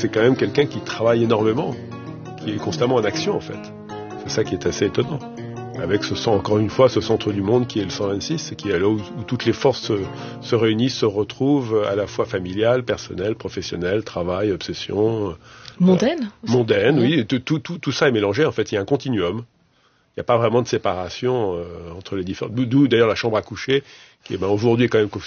c'est quand même quelqu'un qui travaille énormément, qui est constamment en action en fait. C'est ça qui est assez étonnant. Avec encore une fois ce centre du monde qui est le 126, qui est là où toutes les forces se réunissent, se retrouvent, à la fois familiales, personnelles, professionnelles, travail, obsession. Mondaine. Mondaine, oui. Tout ça est mélangé. En fait, il y a un continuum. Il n'y a pas vraiment de séparation entre les différents. D'où d'ailleurs la chambre à coucher, qui aujourd'hui est quand même